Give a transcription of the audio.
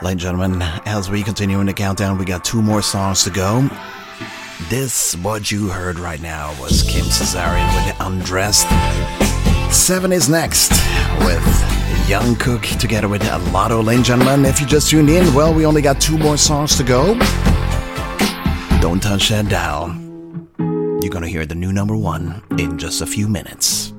and gentlemen, as we continue in the countdown, we got 2 more songs to go. This, what you heard right now, was Kim Cesarion with Undressed. 7 is next with Young Cook together with Lotto. Ladies and gentlemen, if you just tuned in, well, we only got 2 more songs to go. Don't touch that dial. You're gonna hear the new number 1 in just a few minutes.